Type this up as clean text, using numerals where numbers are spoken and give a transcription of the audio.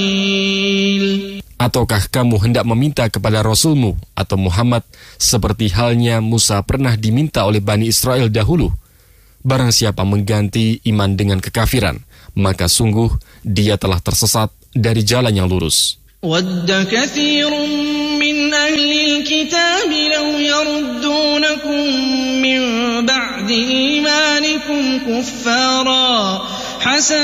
Ataukah kamu hendak meminta kepada Rasulmu atau Muhammad seperti halnya Musa pernah diminta oleh Bani Israel dahulu? Barang siapa mengganti iman dengan kekafiran, maka sungguh dia telah tersesat dari jalan yang lurus. Wadda katsirun min ahli al-kitab law yaruddunakum min ba'di imanikum kuffara